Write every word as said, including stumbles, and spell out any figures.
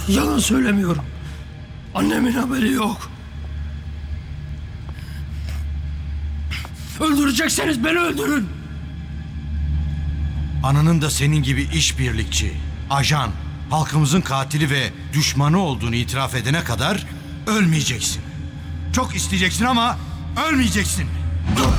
Yalan söylemiyorum. Annemin haberi yok. Öldürecekseniz beni öldürün. Ananın da senin gibi işbirlikçi, ajan, halkımızın katili ve düşmanı olduğunu itiraf edene kadar ölmeyeceksin. Çok isteyeceksin ama ölmeyeceksin. Dur!